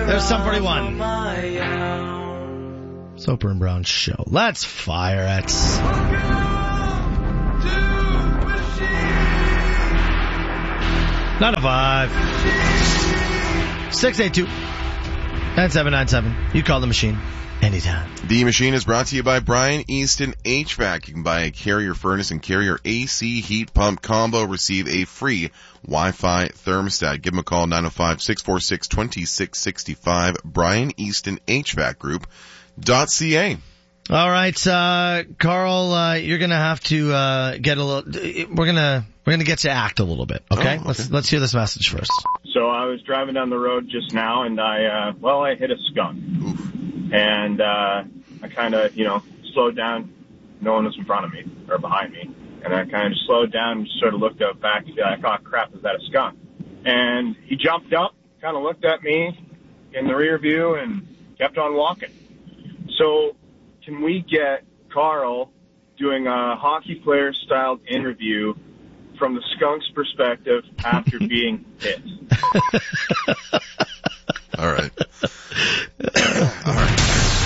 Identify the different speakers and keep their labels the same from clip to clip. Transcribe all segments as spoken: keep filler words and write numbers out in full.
Speaker 1: There's Sum forty-one. Soper and Brown Show. Let's fire it. nine oh five. six eight two. nine seven nine seven. You call the machine anytime.
Speaker 2: The Machine is brought to you by Brian Easton H V A C. You can buy a Carrier furnace and Carrier A C heat pump combo. Receive a free Wi-Fi thermostat. Give them a call, nine oh five, six four six, two six six five. Brian Easton H V A C Group dot C A.
Speaker 1: All right, uh, Carl, uh, you're gonna have to, uh, get a little, we're gonna, we're gonna get you to act a little bit, okay?
Speaker 2: Oh, okay.
Speaker 1: Let's, let's hear this message first.
Speaker 3: So I was driving down the road just now, and I, uh, well, I hit a skunk.
Speaker 2: Oof.
Speaker 3: And, uh, I kind of, you know, slowed down. No one was in front of me, or behind me. And I kind of just slowed down and just sort of looked up back. I thought, crap, is that a skunk? And he jumped up, kind of looked at me in the rear view, and kept on walking. So can we get Carl doing a hockey player-styled interview from the skunk's perspective after being hit?
Speaker 2: All right. All right.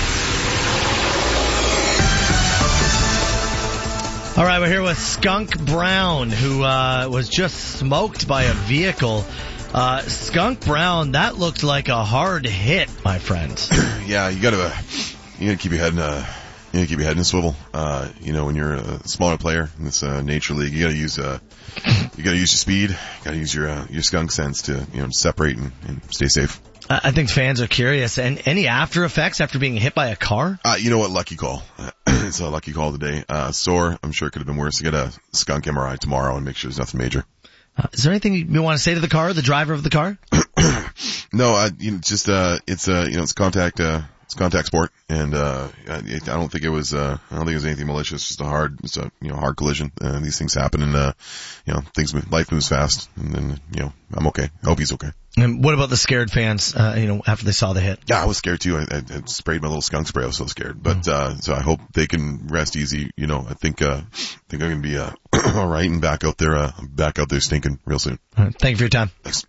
Speaker 1: All right, we're here with Skunk Brown, who uh, was just smoked by a vehicle. Uh, Skunk Brown, that looked like a hard hit, my friend.
Speaker 2: Yeah, you gotta, uh, you gotta keep your head in a, you gotta keep your head in a swivel. Uh, you know, when you're a smaller player in this, uh, nature league, you gotta use, uh, you gotta use your speed, you gotta use your, uh, your skunk sense to, you know, separate and, and stay safe.
Speaker 1: I think fans are curious. And any after effects after being hit by a car?
Speaker 2: Uh, you know what? Lucky call. It's a lucky call today. Uh, sore. I'm sure it could have been worse. You get a skunk M R I tomorrow and make sure there's nothing major.
Speaker 1: Uh, is there anything you want to say to the car, the driver of the car?
Speaker 2: No, uh, you know, just, uh, it's, uh, you know, it's contact, uh, it's contact sport. And, uh, I, I don't think it was, uh, I don't think it was anything malicious. Just a hard, it's a, you know, hard collision. Uh, these things happen and, uh, you know, things, life moves fast. And then, you know, I'm okay. I hope he's okay.
Speaker 1: And what about the scared fans, uh, you know, after they saw the hit?
Speaker 2: Yeah, I was scared too. I, I, I sprayed my little skunk spray. I was so scared. But, uh, so I hope they can rest easy. You know, I think, uh, I think I'm going to be, uh, alright and back out there, uh, back out there stinking real soon.
Speaker 1: All right, thank you for your time.
Speaker 2: Thanks.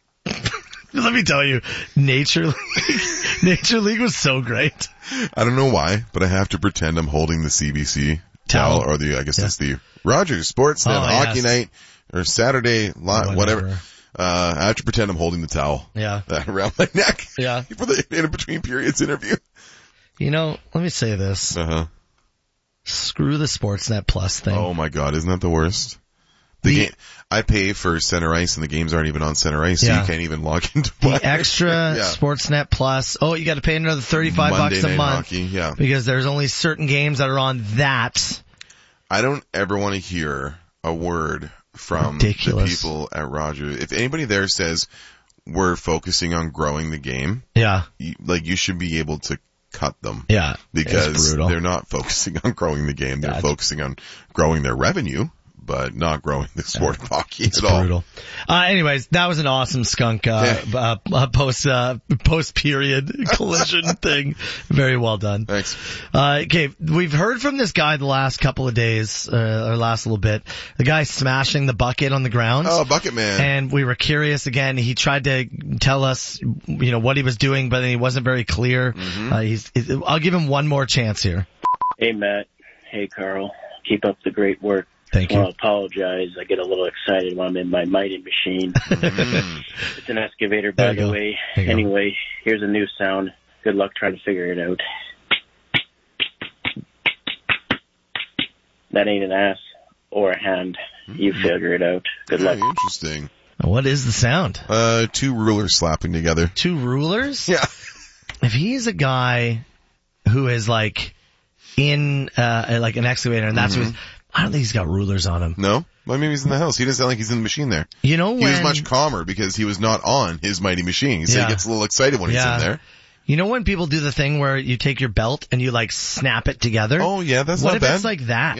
Speaker 1: Let me tell you, Nature League, Nature League was so great.
Speaker 2: I don't know why, but I have to pretend I'm holding the C B C towel,
Speaker 1: Towel.
Speaker 2: or the, I guess
Speaker 1: Yeah.
Speaker 2: it's the Rogers Sportsnet
Speaker 1: Oh,
Speaker 2: Hockey
Speaker 1: yes.
Speaker 2: Night, or Saturday, li-
Speaker 1: Whatever.
Speaker 2: whatever. Uh, I have to pretend I'm holding the towel.
Speaker 1: Yeah.
Speaker 2: Uh, around my neck.
Speaker 1: Yeah.
Speaker 2: For the in between periods interview.
Speaker 1: You know, let me say this.
Speaker 2: Uh huh.
Speaker 1: Screw the Sportsnet Plus thing.
Speaker 2: Oh my god, isn't that the worst? The,
Speaker 1: The-
Speaker 2: game, I pay for center ice and the games aren't even on center ice, so
Speaker 1: Yeah.
Speaker 2: you can't even log into
Speaker 1: The
Speaker 2: my-
Speaker 1: extra
Speaker 2: Yeah.
Speaker 1: Sportsnet Plus. Oh, you got to pay another thirty-five
Speaker 2: Monday
Speaker 1: bucks a
Speaker 2: Night
Speaker 1: month
Speaker 2: Hockey, yeah.
Speaker 1: because there's only certain games that are on that.
Speaker 2: I don't ever want to hear a word from
Speaker 1: Ridiculous.
Speaker 2: the people at Rogers. If anybody there says we're focusing on growing the game,
Speaker 1: Yeah.
Speaker 2: you, like you should be able to cut them.
Speaker 1: Yeah. It's
Speaker 2: Because
Speaker 1: brutal.
Speaker 2: they're not focusing on growing the game. They're
Speaker 1: Yeah, it's-
Speaker 2: focusing on growing their revenue, but not growing the sport of hockey
Speaker 1: It's
Speaker 2: at all.
Speaker 1: brutal. Uh, anyways, that was an awesome skunk, uh, uh, uh post, uh, post period collision thing. Very well done.
Speaker 2: Thanks.
Speaker 1: Uh, okay, we've heard from this guy the last couple of days, uh, or last little bit. The guy smashing the bucket on the ground.
Speaker 2: Oh, Bucket Man.
Speaker 1: And we were curious again. He tried to tell us, you know, what he was doing, but he wasn't very clear.
Speaker 2: Mm-hmm.
Speaker 1: Uh, he's, I'll give him one more chance here.
Speaker 4: Hey, Matt. Hey, Carl. Keep up the great work.
Speaker 1: Thank
Speaker 4: I want
Speaker 1: you.
Speaker 4: to apologize. I get a little excited when I'm in my mighty machine.
Speaker 2: Mm.
Speaker 4: It's an excavator,
Speaker 1: There
Speaker 4: by
Speaker 1: you
Speaker 4: the
Speaker 1: go.
Speaker 4: way.
Speaker 1: There you go.
Speaker 4: Anyway, here's a new sound. Good luck trying to figure it out. That ain't an ass or a hand. You figure it out. Good luck.
Speaker 2: Very interesting.
Speaker 1: What is the sound?
Speaker 2: Uh, two rulers slapping together.
Speaker 1: Two rulers?
Speaker 2: Yeah.
Speaker 1: If he's a guy who is like in, uh, like an excavator and that's
Speaker 2: Mm-hmm.
Speaker 1: what, I don't think he's got rulers on him.
Speaker 2: No? Well, maybe he's in the house. He doesn't sound like he's in the machine there.
Speaker 1: You know
Speaker 2: He
Speaker 1: when,
Speaker 2: was much calmer because he was not on his mighty machine. He said
Speaker 1: Yeah.
Speaker 2: he gets a little excited when
Speaker 1: Yeah.
Speaker 2: he's in there.
Speaker 1: you know when people do the thing where you take your belt and you like snap it together?
Speaker 2: Oh yeah, that's
Speaker 1: What
Speaker 2: not
Speaker 1: if
Speaker 2: bad.
Speaker 1: it's like that?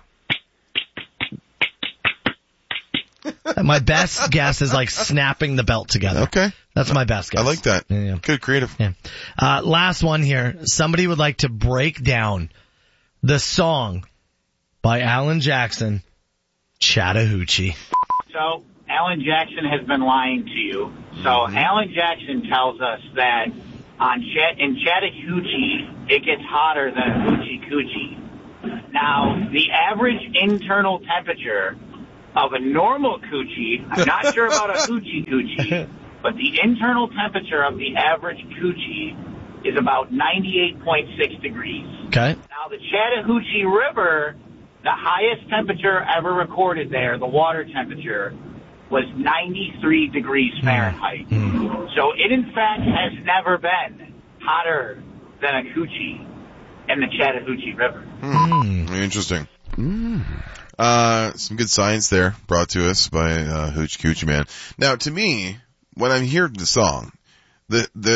Speaker 2: Yep.
Speaker 1: My best guess is like snapping the belt together.
Speaker 2: Okay.
Speaker 1: That's my best guess.
Speaker 2: I like that.
Speaker 1: Yeah, yeah.
Speaker 2: Good creative.
Speaker 1: Yeah. Uh, last one here. Somebody would like to break down the song by Alan Jackson, Chattahoochee.
Speaker 3: So
Speaker 5: Alan Jackson has been lying to you. So mm-hmm. Alan Jackson tells us that on Ch- in Chattahoochee, it gets hotter than Hoochie Coochie. Now, the average internal temperature of a normal coochie, I'm not sure about a Hoochie Coochie, but the internal temperature of the average coochie is about ninety-eight point six degrees.
Speaker 1: Okay.
Speaker 5: Now, the Chattahoochee River, the highest temperature ever recorded there, the water temperature, was ninety-three degrees Fahrenheit. Mm. So it, in fact, has never been hotter than a coochie in the Chattahoochee River.
Speaker 2: Mm. Interesting. Mm. Uh, some good science there brought to us by uh, Hoochie Coochie Man. Now, to me, when I'm hearing the song, the the